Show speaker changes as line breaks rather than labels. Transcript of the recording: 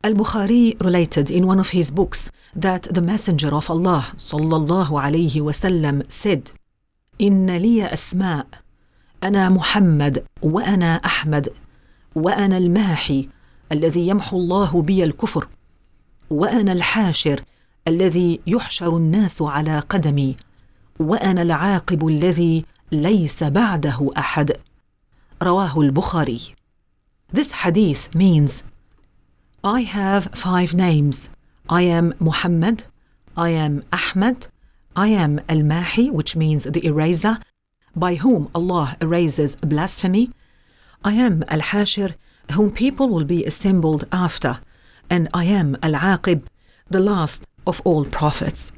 Al-Bukhari related in one of his books that the Messenger of Allah sallallahu alayhi wasallam said, إن لي أسماء أنا محمد وأنا أحمد وأنا الماحي الذي يمحو الله بي الكفر وأنا الحاشر الذي يحشر الناس على قدمي وأنا العاقب الذي ليس بعده أحد. رواه البخاري. This hadith means, I have 5 names. I am Muhammad, I am Ahmad, I am Al-Mahi, which means the eraser, by whom Allah erases blasphemy. I am Al-Hashir, whom people will be assembled after. And I am Al-Aqib, the last of all prophets.